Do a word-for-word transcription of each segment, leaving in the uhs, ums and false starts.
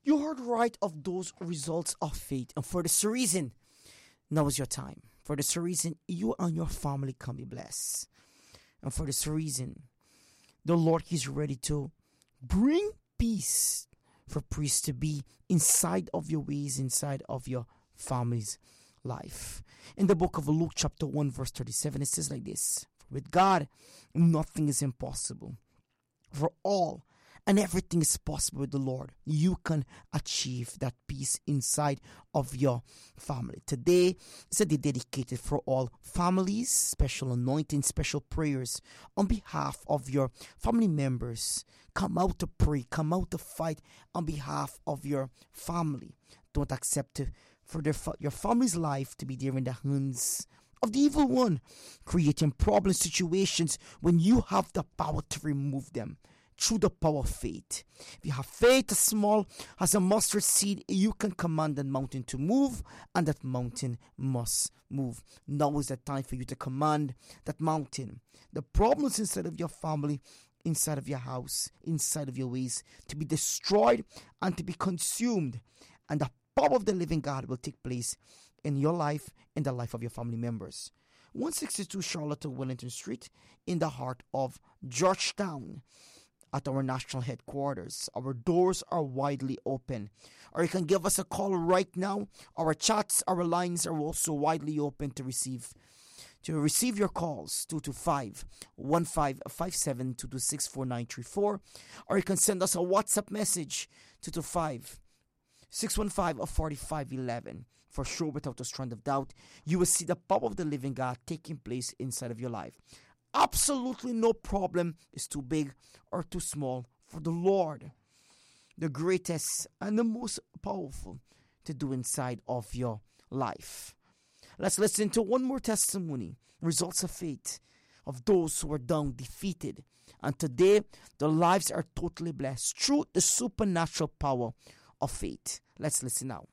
You heard right of those results of faith. And for this reason, now is your time. For this reason, you and your family can be blessed. And for this reason, the Lord is ready to bring peace for peace to be inside of your ways, inside of your family's life. In the book of Luke chapter one verse thirty-seven, it says like this: with God, nothing is impossible. For all and everything is possible with the Lord. You can achieve that peace inside of your family. Today is a day dedicated for all families, special anointing, special prayers on behalf of your family members. Come out to pray, come out to fight on behalf of your family. Don't accept for their, your family's life to be there in the hands of the evil one, creating problem situations when you have the power to remove them through the power of faith. If you have faith as small as a mustard seed, you can command that mountain to move, and that mountain must move. Now is the time for you to command that mountain. The problems inside of your family, inside of your house, inside of your ways, to be destroyed and to be consumed. And the power of the living God will take place in your life, in the life of your family members. one sixty-two Charlotte Wellington Street, in the heart of Georgetown, at our national headquarters. Our doors are widely open. Or you can give us a call right now. Our chats, our lines are also widely open to receive to receive your calls. two two five, one five five seven, two two six, four nine three four. Or you can send us a WhatsApp message, two two five, six one five, four five one one. For sure, without a strand of doubt, you will see the power of the living God taking place inside of your life. Absolutely no problem is too big or too small for the Lord, the greatest and the most powerful, to do inside of your life. Let's listen to one more testimony, results of faith, of those who were down, defeated. And today, their lives are totally blessed through the supernatural power of faith. Let's listen now.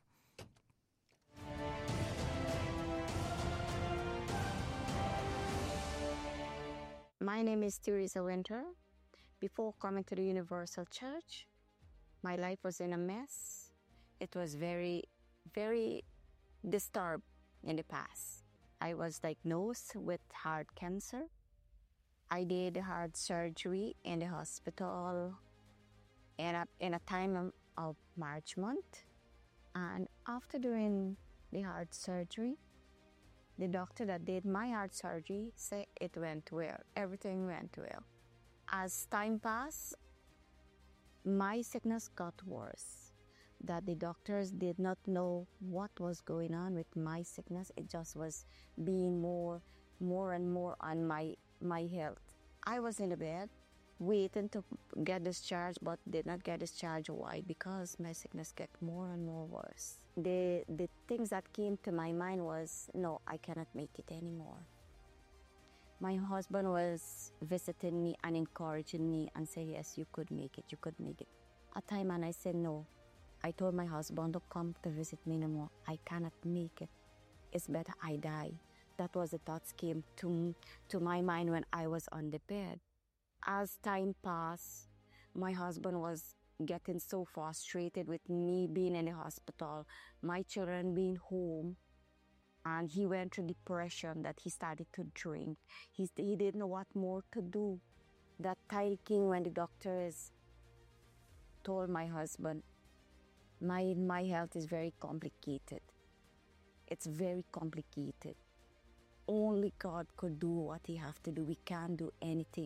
My name is Teresa Winter. Before coming to the Universal Church, my life was in a mess. It was very, very disturbed in the past. I was diagnosed with heart cancer. I did heart surgery in the hospital in a, in a time of, of March month. And after doing the heart surgery, the doctor that did my heart surgery said it went well. Everything went well. As time passed, my sickness got worse. That the doctors did not know what was going on with my sickness. It just was being more, more and more on my, my health. I was in the bed waiting to get discharged, but did not get discharged. Why? Because my sickness got more and more worse. The, the things that came to my mind was, no, I cannot make it anymore. My husband was visiting me and encouraging me and saying, yes, you could make it, you could make it. At time, and I said, no. I told my husband to come to visit me no more. I cannot make it. It's better I die. That was the thoughts came to, to my mind when I was on the bed. As time passed, my husband was getting so frustrated with me being in the hospital, my children being home, and he went through depression that he started to drink. He, he didn't know what more to do. That time came when the doctors told my husband, my, my health is very complicated. It's very complicated. Only God could do what he have to do. We can't do anything